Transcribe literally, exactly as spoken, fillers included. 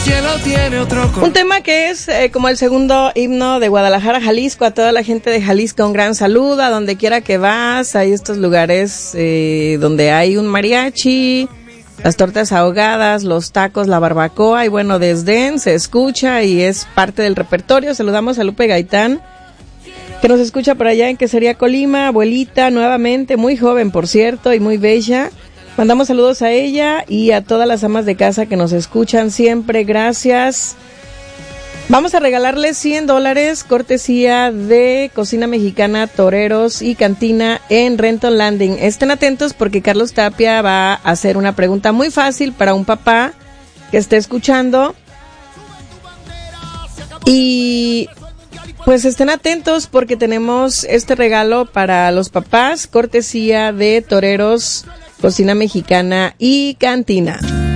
cielo tiene otro color. Un tema que es eh, como el segundo himno de Guadalajara, Jalisco. A toda la gente de Jalisco un gran saludo, a donde quiera que vas. Hay estos lugares eh, donde hay un mariachi, las tortas ahogadas, los tacos, la barbacoa y bueno, desdén se escucha y es parte del repertorio. Saludamos a Lupe Gaitán, que nos escucha por allá en Quesería Colima, abuelita nuevamente, muy joven por cierto y muy bella. Mandamos saludos a ella y a todas las amas de casa que nos escuchan siempre, gracias. Vamos a regalarles cien dólares, cortesía de Cocina Mexicana, Toreros y Cantina en Renton Landing. Estén atentos porque Carlos Tapia va a hacer una pregunta muy fácil para un papá que esté escuchando. Y pues estén atentos porque tenemos este regalo para los papás, cortesía de Toreros, Cocina Mexicana y Cantina.